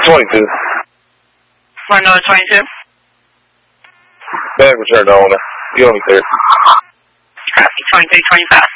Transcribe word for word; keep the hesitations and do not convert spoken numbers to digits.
twenty-two. One North twenty-two. Bag return to owner. You owe me thirty. Copy twenty-three twenty-five.